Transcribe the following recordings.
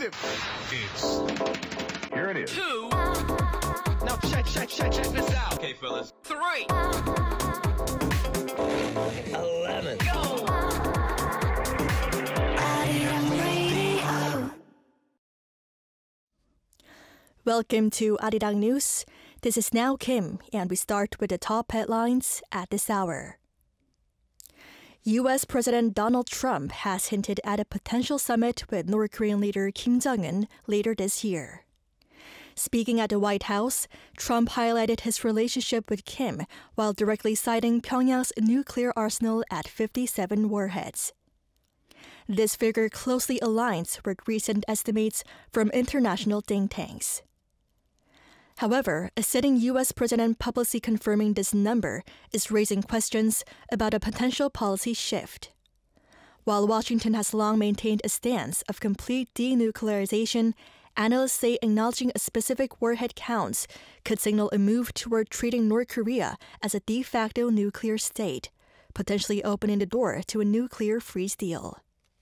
explosive. Here it is. 2. Now check this out. Okay, fellas. 3. 11. Go. Welcome to Arirang News. This is Now Kim, and we start with the top headlines at this hour. U.S. President Donald Trump has hinted at a potential summit with North Korean leader Kim Jong-un later this year. Speaking at the White House, Trump highlighted his relationship with Kim while directly citing Pyongyang's nuclear arsenal at 57 warheads. This figure closely aligns with recent estimates from international think tanks. However, a sitting U.S. president publicly confirming this number is raising questions about a potential policy shift. While Washington has long maintained a stance of complete denuclearization, analysts say acknowledging a specific warhead counts could signal a move toward treating North Korea as a de facto nuclear state, potentially opening the door to a nuclear freeze deal.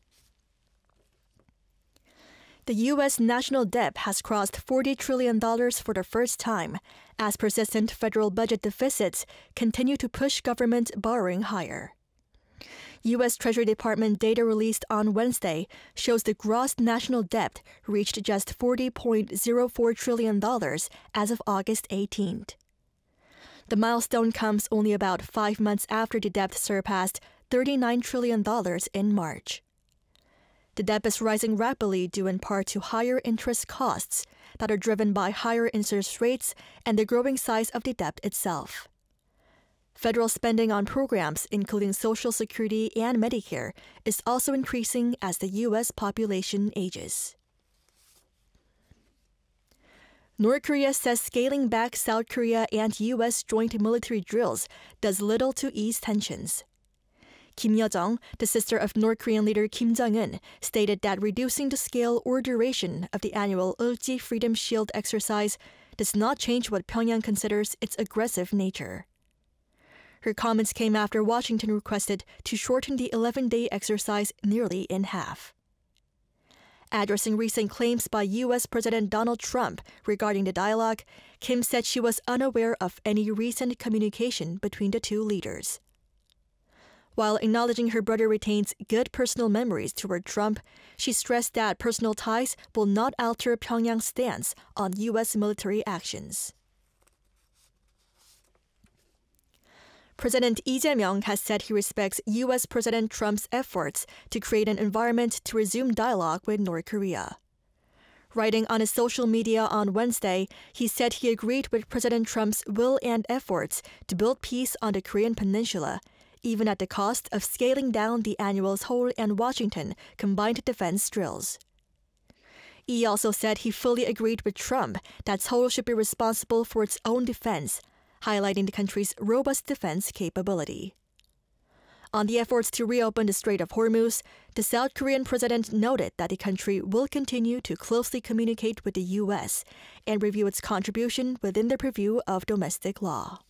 The U.S. national debt has crossed $40 trillion for the first time, as persistent federal budget deficits continue to push government borrowing higher. U.S. Treasury Department data released on Wednesday shows the gross national debt reached just $40.04 trillion as of August 18th. The milestone comes only about 5 months after the debt surpassed $39 trillion in March. The debt is rising rapidly due in part to higher interest costs that are driven by higher interest rates and the growing size of the debt itself. Federal spending on programs, including Social Security and Medicare, is also increasing as the U.S. population ages. North Korea says scaling back South Korea and U.S. joint military drills does little to ease tensions. Kim Yo-jong, the sister of North Korean leader Kim Jong-un, stated that reducing the scale or duration of the annual Ulji Freedom Shield exercise does not change what Pyongyang considers its aggressive nature. Her comments came after Washington requested to shorten the 11-day exercise nearly in half. Addressing recent claims by U.S. President Donald Trump regarding the dialogue, Kim said she was unaware of any recent communication between the two leaders. While acknowledging her brother retains good personal memories toward Trump, she stressed that personal ties will not alter Pyongyang's stance on U.S. military actions. President Lee Jae-myung has said he respects U.S. President Trump's efforts to create an environment to resume dialogue with North Korea. Writing on his social media on Wednesday, he said he agreed with President Trump's will and efforts to build peace on the Korean peninsula, even at the cost of scaling down the annual Seoul and Washington combined defense drills. Lee also said he fully agreed with Trump that Seoul should be responsible for its own defense, highlighting the country's robust defense capability. On the efforts to reopen the Strait of Hormuz, the South Korean president noted that the country will continue to closely communicate with the U.S. and review its contribution within the purview of domestic law.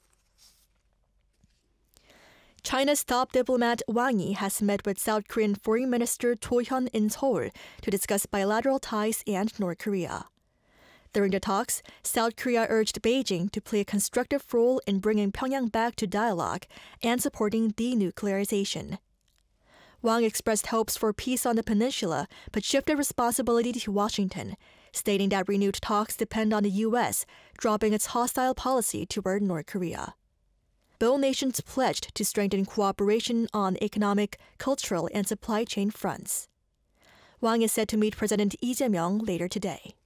China's top diplomat Wang Yi has met with South Korean Foreign Minister Cho Hyun in Seoul to discuss bilateral ties and North Korea. During the talks, South Korea urged Beijing to play a constructive role in bringing Pyongyang back to dialogue and supporting denuclearization. Wang expressed hopes for peace on the peninsula but shifted responsibility to Washington, stating that renewed talks depend on the U.S. dropping its hostile policy toward North Korea. Both nations pledged to strengthen cooperation on economic, cultural, and supply chain fronts. Wang is set to meet President Lee Jae-myung later today.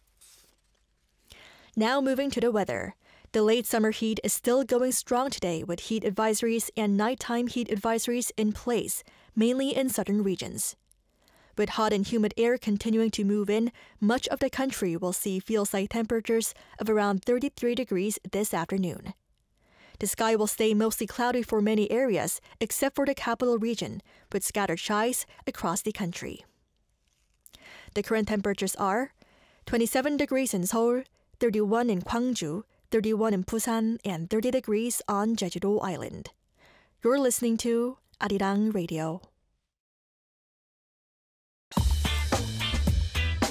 Now moving to the weather. The late summer heat is still going strong today with heat advisories and nighttime heat advisories in place, mainly in southern regions. With hot and humid air continuing to move in, much of the country will see feels-like temperatures of around 33 degrees this afternoon. The sky will stay mostly cloudy for many areas, except for the capital region, with scattered showers across the country. The current temperatures are 27 degrees in Seoul, 31 in Gwangju, 31 in Busan, and 30 degrees on Jeju-do Island. You're listening to Arirang Radio.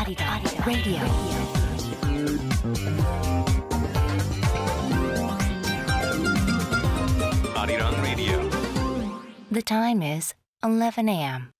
Arirang Radio. Arirang Radio. The time is 11 a.m.